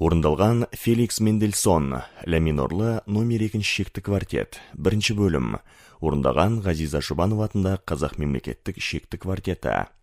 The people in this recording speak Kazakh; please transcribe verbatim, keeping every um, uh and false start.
Орындалған Феликс Мендельсон, ля минорлы номер екінші шекті квартет, бірінші бөлім. Орындаған Ғазиза Жұбанова атындағы Қазақ мемлекеттік шекті квартеті.